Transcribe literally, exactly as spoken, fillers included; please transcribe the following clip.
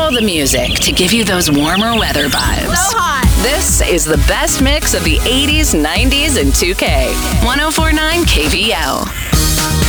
all the music to give you those warmer weather vibes. So hot. This is the best mix of the eighties, nineties, and two K. one oh four point nine K V L.